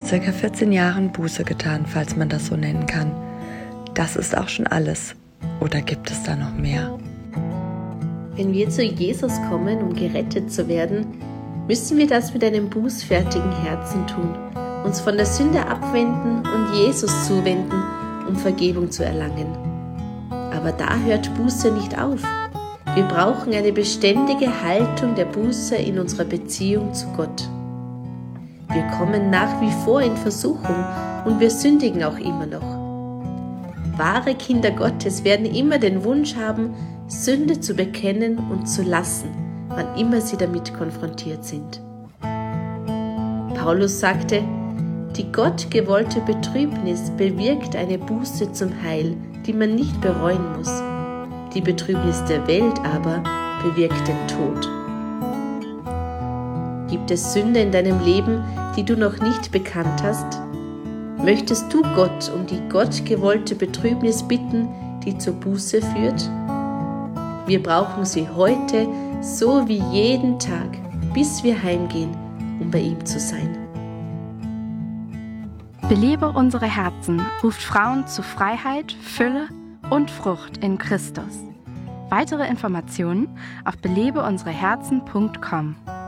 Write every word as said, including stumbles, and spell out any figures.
circa vierzehn Jahren Buße getan, falls man das so nennen kann. Das ist auch schon alles. Oder gibt es da noch mehr? Wenn wir zu Jesus kommen, um gerettet zu werden, müssen wir das mit einem bußfertigen Herzen tun, uns von der Sünde abwenden und Jesus zuwenden, um Vergebung zu erlangen. Aber da hört Buße nicht auf. Wir brauchen eine beständige Haltung der Buße in unserer Beziehung zu Gott. Wir kommen nach wie vor in Versuchung und wir sündigen auch immer noch. Wahre Kinder Gottes werden immer den Wunsch haben, Sünde zu bekennen und zu lassen, wann immer sie damit konfrontiert sind. Paulus sagte, die gottgewollte Betrübnis bewirkt eine Buße zum Heil, die man nicht bereuen muss. Die Betrübnis der Welt aber bewirkt den Tod. Gibt es Sünde in deinem Leben, die du noch nicht bekannt hast? Möchtest du Gott um die gottgewollte Betrübnis bitten, die zur Buße führt? Wir brauchen sie heute, so wie jeden Tag, bis wir heimgehen, um bei ihm zu sein. Belebe unsere Herzen ruft Frauen zu Freiheit, Fülle und Frucht in Christus. Weitere Informationen auf belebe unsere herzen punkt com.